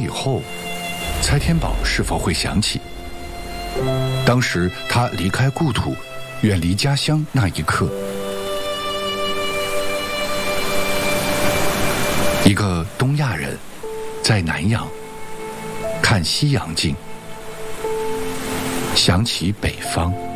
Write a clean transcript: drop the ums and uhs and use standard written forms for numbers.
后，蔡天宝是否会想起当时他离开故土，远离家乡那一刻？一个东亚人在南洋看西洋镜，想起北方。